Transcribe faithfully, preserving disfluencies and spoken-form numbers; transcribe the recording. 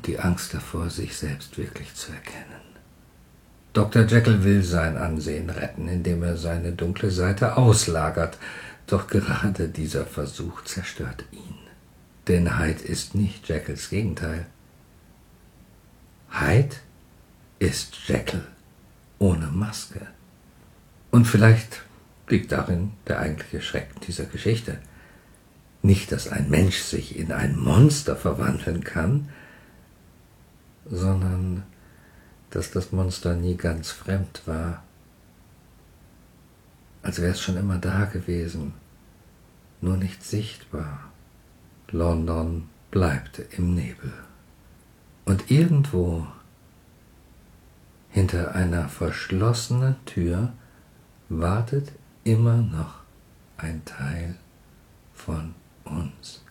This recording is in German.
die Angst davor, sich selbst wirklich zu erkennen. Doktor Jekyll will sein Ansehen retten, indem er seine dunkle Seite auslagert, doch gerade dieser Versuch zerstört ihn. Denn Hyde ist nicht Jekylls Gegenteil. Hyde ist Jekyll ohne Maske. Und vielleicht liegt darin der eigentliche Schrecken dieser Geschichte. Nicht, dass ein Mensch sich in ein Monster verwandeln kann, sondern dass das Monster nie ganz fremd war, als wäre es schon immer da gewesen, nur nicht sichtbar. London bleibt im Nebel. Und irgendwo hinter einer verschlossenen Tür wartet immer noch ein Teil von uns.